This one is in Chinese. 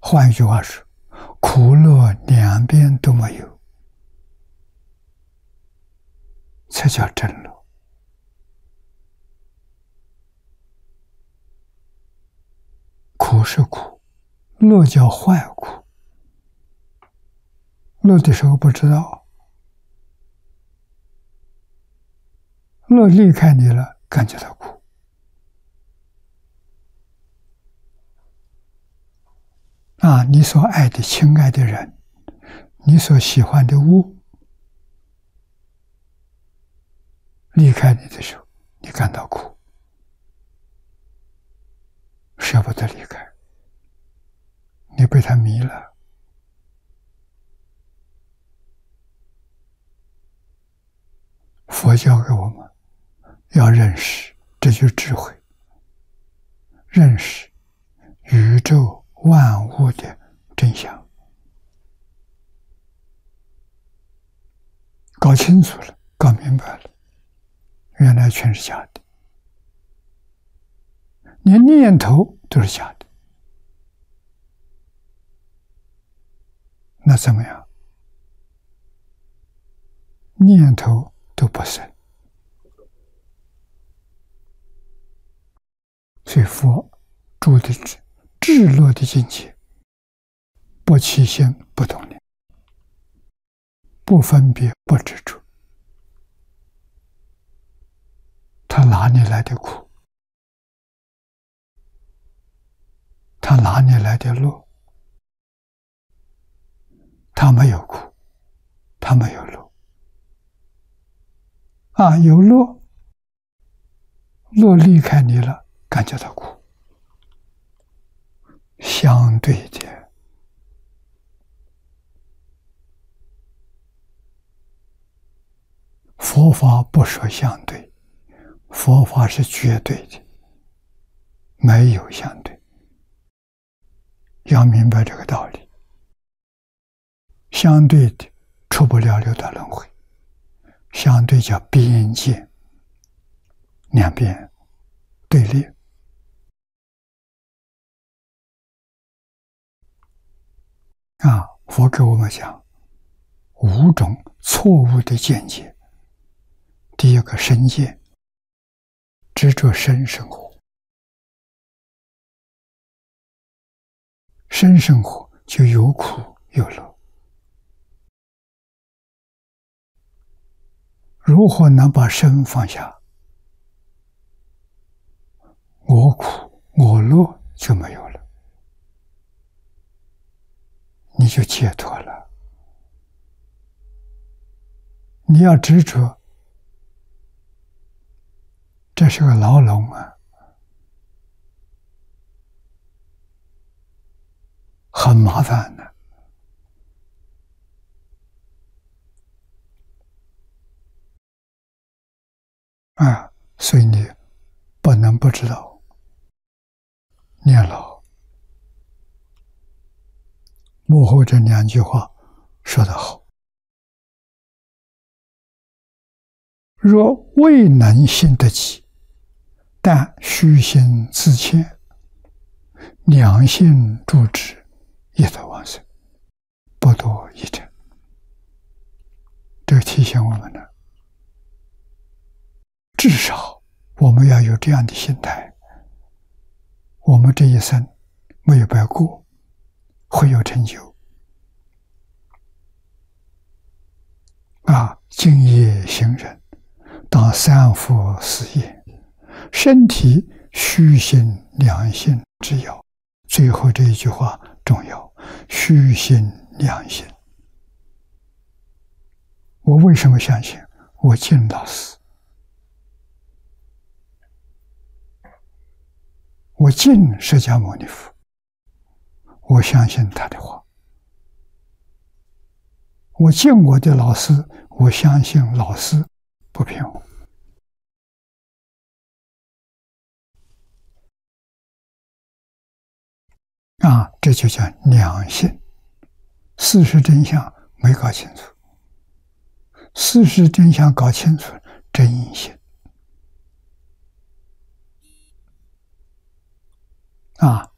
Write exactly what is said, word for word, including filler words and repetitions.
换一句话说，苦乐两边都没有，才叫真乐。苦是苦，乐叫坏苦。乐的时候不知道，乐离开你了，感觉到苦。啊，你所爱的、亲爱的人，你所喜欢的物，离开你的时候，你感到苦，舍不得离开，你被他迷了。佛教给我们要认识，这就是智慧，认识宇宙万物的真相，搞清楚了，搞明白了，原来全是假的，连念头都是假的，那怎么样？念头都不生，所以佛住的至乐的境界，不起心不动念，不分别不执着，他哪里来的苦？他哪里来的乐？他没有苦，他没有乐。啊，有乐，乐离开你了，感觉到苦。相对的，佛法不说相对，佛法是绝对的，没有相对。要明白这个道理，相对的出不了六道轮回，相对叫边界，两边对立。啊，佛给我们讲五种错误的见解。第一个身见，执着身生活，身生活就有苦有乐。如何能把身放下？我苦我乐就没有了，你就解脱了。你要执着，这是个牢笼啊，很麻烦的。啊，所以你不能不知道，念老幕后这两句话说得好。若未能信得起，但虚心自谦，两性助之，亦得往生，不多一成。这提醒我们了，至少我们要有这样的心态，我们这一生没有白过，会有成就。啊，敬业行人，当三福四业，身体虚心良心之要。最后这一句话重要，虚心良心。我为什么相信？我敬老师，我敬释迦牟尼佛，我相信他的话。我敬我的老师，我相信老师不骗我。啊，这就叫两性。事实真相没搞清楚，事实真相搞清楚，真性。啊，